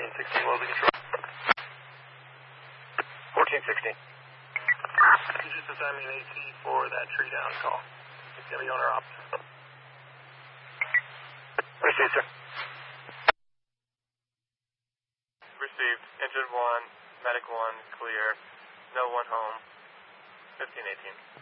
1416, what was the control? 1416. You just assigned me an AT for that tree down call. It's going to be owner opposite. Received, sir. Received. Engine 1, medic 1, clear. No one home. 1518.